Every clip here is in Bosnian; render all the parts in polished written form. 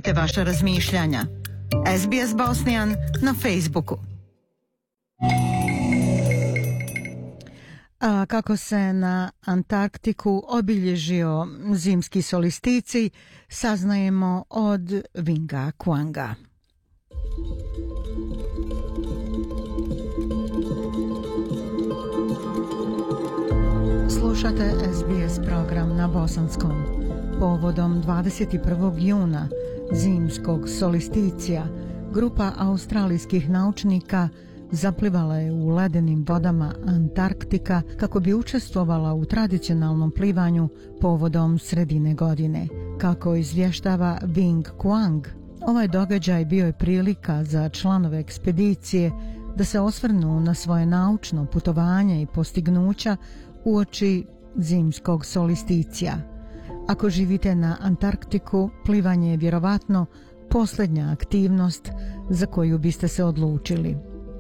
Podijelite vaša razmišljanja. SBS Bosnian na Facebooku. A kako se na Antarktiku obilježio zimski solsticij, saznajemo od Vinga Quanga. Slušate SBS program na bosanskom. Povodom 21. juna, zimskog solsticija, grupa australijskih naučnika zaplivala je u ledenim vodama Antarktika kako bi učestvovala u tradicionalnom plivanju povodom sredine godine. Kako izvještava Ving Quang, ovaj događaj bio je prilika za članove ekspedicije da se osvrnu na svoje naučno putovanje i postignuća uoči zimskog solsticija. Ako živite na Antarktiku, plivanje je vjerovatno posljednja aktivnost za koju biste se odlučili.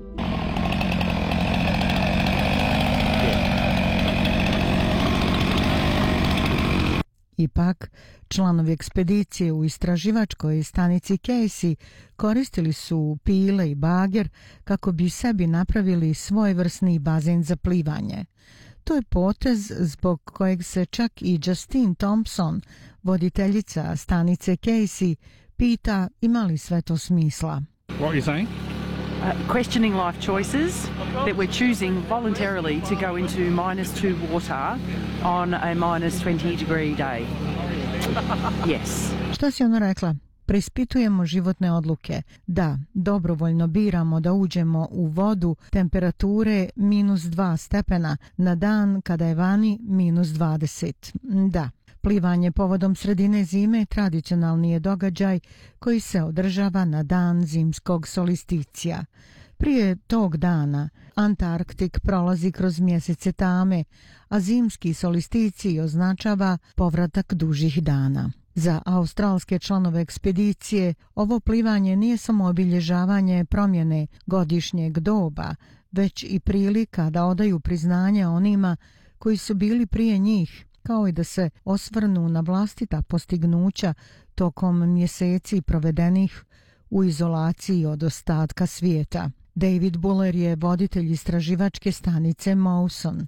Ipak, članovi ekspedicije u istraživačkoj stanici Casey koristili su pile i bager kako bi sebi napravili svojevrsni bazen za plivanje. To je potez zbog kojeg se čak i Justine Thompson, voditeljica stanice Casey, pita ima li sve to smisla. What are you saying? Questioning life choices, that we're choosing voluntarily to go into -2 water on a -20 degree day. Yes. Šta si ona rekla? Preispitujemo životne odluke. Da, dobrovoljno biramo da uđemo u vodu temperature -2 stepena na dan kada je vani -20. Da. Plivanje povodom sredine zime tradicionalni je događaj koji se održava na dan zimskog solsticija. Prije tog dana Antarktik prolazi kroz mjesece tame, a zimski solsticij označava povratak dužih dana. Za australske članove ekspedicije ovo plivanje nije samo obilježavanje promjene godišnjeg doba, već i prilika da odaju priznanje onima koji su bili prije njih, kao i da se osvrnu na vlastita postignuća tokom mjeseci provedenih u izolaciji od ostatka svijeta. David Buller je voditelj istraživačke stanice Mawson.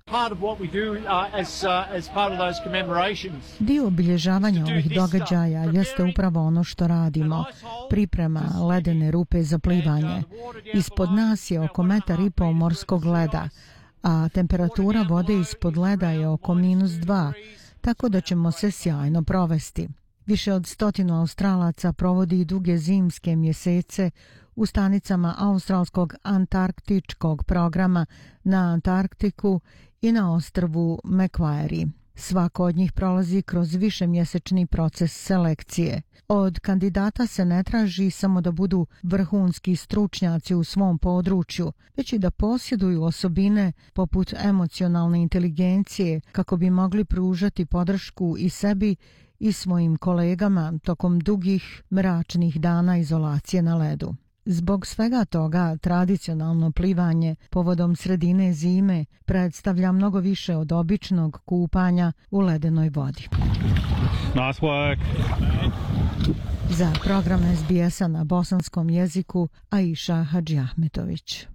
Dio obilježavanja ovih događaja jeste upravo ono što radimo. Priprema ledene rupe za plivanje. Ispod nas je oko 1,5 metra morskog leda, a temperatura vode ispod leda je oko -2, tako da ćemo se sjajno provesti. Više od 100 Australaca provodi duge zimske mjesece u stanicama australskog antarktičkog programa na Antarktiku i na ostrvu Macquarie. Svako od njih prolazi kroz višemjesečni proces selekcije. Od kandidata se ne traži samo da budu vrhunski stručnjaci u svom području, već i da posjeduju osobine poput emocionalne inteligencije kako bi mogli pružati podršku i sebi i svojim kolegama tokom dugih, mračnih dana izolacije na ledu. Zbog svega toga, tradicionalno plivanje povodom sredine zime predstavlja mnogo više od običnog kupanja u ledenoj vodi. Nice work. Za program SBS-a na bosanskom jeziku, Aisha Hadžiahmetović.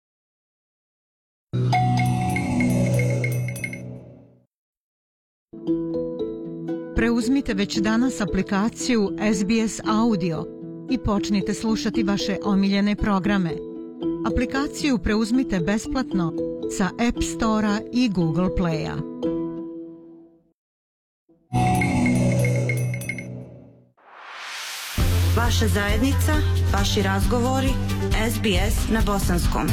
Preuzmite već danas aplikaciju SBS Audio i počnite slušati vaše omiljene programe. Aplikaciju preuzmite besplatno sa App Store-a i Google Play-a. Vaša zajednica, vaši razgovori, SBS na bosanskom.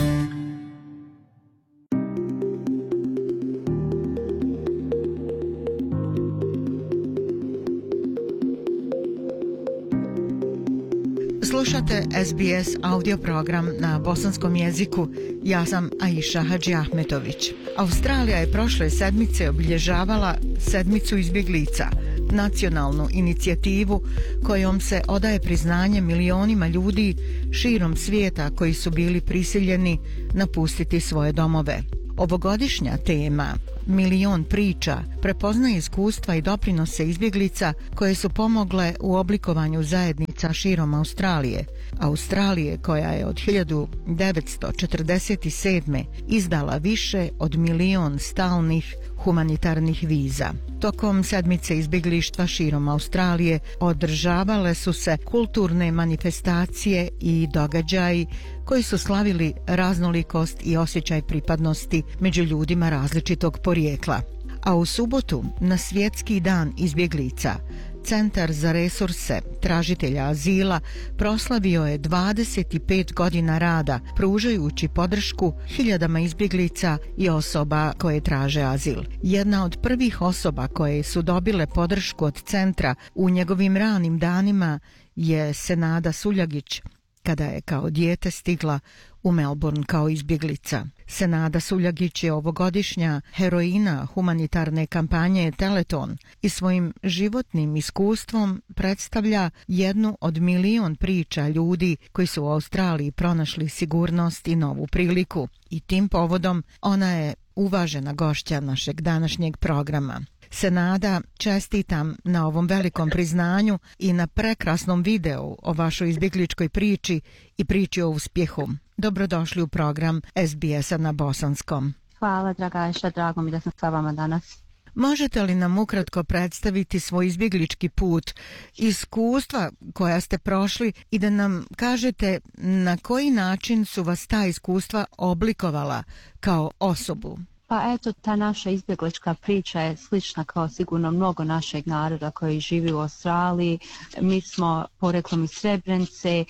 Slušate SBS audio program na bosanskom jeziku. Ja sam Aisha Hadžiahmetović. Australija je prošle sedmice obilježavala sedmicu izbjeglica, nacionalnu inicijativu kojom se odaje priznanje milionima ljudi širom svijeta koji su bili prisiljeni napustiti svoje domove. Ovogodišnja tema milion priča prepoznaje iskustva i doprinose izbjeglica koje su pomogle u oblikovanju zajednica širom Australije. Australije koja je od 1947. izdala više od milion stalnih humanitarnih viza. Tokom sedmice izbjeglištva širom Australije održavale su se kulturne manifestacije i događaji koji su slavili raznolikost i osjećaj pripadnosti među ljudima različitog porijekla. A u subotu, na Svjetski dan izbjeglica, Centar za resurse tražitelja azila proslavio je 25 godina rada pružajući podršku hiljadama izbjeglica i osoba koje traže azil. Jedna od prvih osoba koje su dobile podršku od centra u njegovim ranim danima je Senada Suljagić, kada je kao dijete stigla u Melbourne kao izbjeglica. Senada Suljagić je ovogodišnja heroina humanitarne kampanje Teleton i svojim životnim iskustvom predstavlja jednu od milion priča ljudi koji su u Australiji pronašli sigurnost i novu priliku. I tim povodom ona je uvažena gošća našeg današnjeg programa. Senada, čestitam na ovom velikom priznanju i na prekrasnom videu o vašoj izbjegličkoj priči i priči o uspjehu. Dobrodošli u program SBS-a na bosanskom. Hvala, draga Ajša, drago mi da sam sa vama danas. Možete li nam ukratko predstaviti svoj izbjeglički put, iskustva koja ste prošli i da nam kažete na koji način su vas ta iskustva oblikovala kao osobu? Pa eto, ta naša izbjeglička priča je slična kao sigurno mnogo našeg naroda koji živi u Australiji. Mi smo poreklom iz Srebrenice,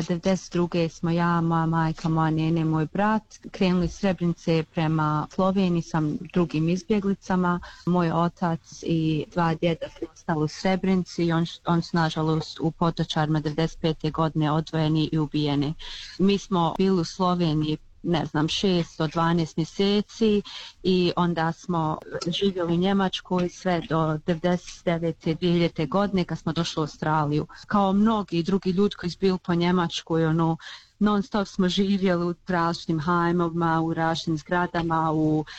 92. smo ja, moja majka, moja nene, moj brat krenuli iz Srebrenice prema Sloveniji sa drugim izbjeglicama. Moj otac i dva djeda su ostali u Srebrenici i on su nažalost u Potočarima 95. godine odvojeni i ubijeni. Mi smo bili u Sloveniji 6 do 12 mjeseci i onda smo živjeli u Njemačkoj sve do 99. 2000. godine kad smo došli u Australiju. Kao mnogi drugi ljudi koji su bili po Njemačkoj, non stop smo živjeli u različitim hajmovima, u različitim zgradama,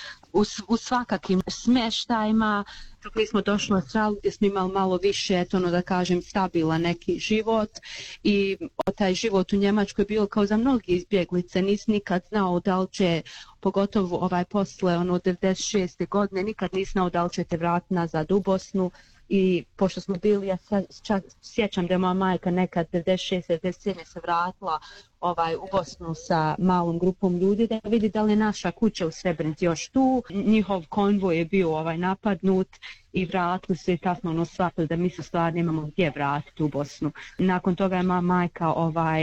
u svakakim smještajima. Kako smo došli u Australiju gdje smo imali malo više, da kažem, stabilan neki život i taj život u Njemačkoj je bio kao za mnogi izbjeglice. Nisi nikad znao da li će, pogotovo posle 96. godine, nikad nisi znao da li će te vratiti nazad u Bosnu. I pošto smo bili, ja čak sjećam da je moja majka nekad 96-97 se vratila u Bosnu sa malom grupom ljudi da vidi da li je naša kuća u Srebrenici još tu. Njihov konvoj je bio napadnut i vratili se i tako smo shvatili da mi se stvarno nemamo gdje vratiti u Bosnu. Nakon toga je moja majka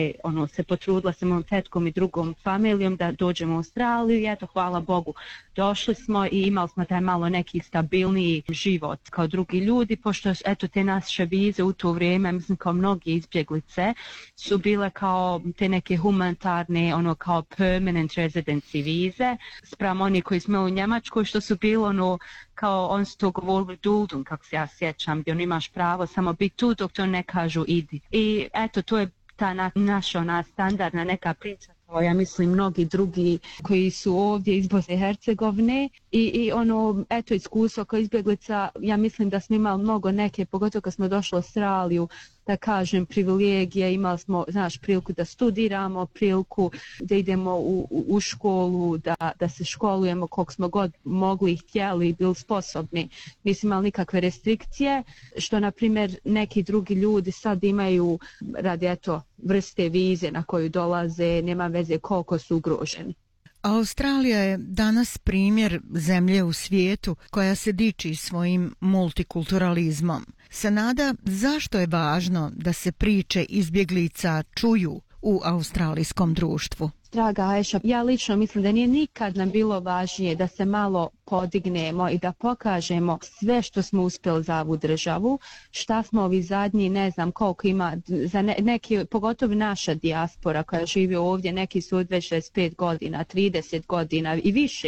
se potrudila sa mojom tetkom i drugom familijom da dođemo u Australiju i eto, hvala Bogu, došli smo i imali smo taj malo neki stabilniji život kao drugi ljudi, pošto eto te naše vize u to vrijeme, mislim kao mnogi izbjeglice, su bile kao te neke humanitarne, kao permanent residency vize, spram oni koji smo u Njemačkoj, što su bilo kao on su to govorili duldum, kako se ja sjećam, gdje imaš pravo samo biti tu dok to ne kažu idi. I eto, to je ta naša standardna neka priča, kao ja mislim mnogi drugi koji su ovdje iz Bosne i Hercegovine i eto iskustvo kao izbjeglica, ja mislim da smo imali mnogo neke, pogotovo kad smo došli u Australiju, da kažem, privilegije, imali smo, priliku da studiramo, priliku da idemo u školu, da se školujemo koliko smo god mogli i htjeli i bili sposobni. Nismo imali nikakve restrikcije, što, na primjer, neki drugi ljudi sad imaju radi, vrste vize na koju dolaze, nema veze koliko su ugroženi. Australija je danas primjer zemlje u svijetu koja se diči svojim multikulturalizmom. Senada, zašto je važno da se priče izbjeglica čuju u australijskom društvu? Draga Ajša, ja lično mislim da nije nikad nam bilo važnije da se malo podignemo i da pokažemo sve što smo uspjeli za ovu državu, šta smo ovi zadnji, ne znam koliko ima, za neki, pogotovo naša dijaspora koja živi ovdje, neki su od 25 godina, 30 godina i više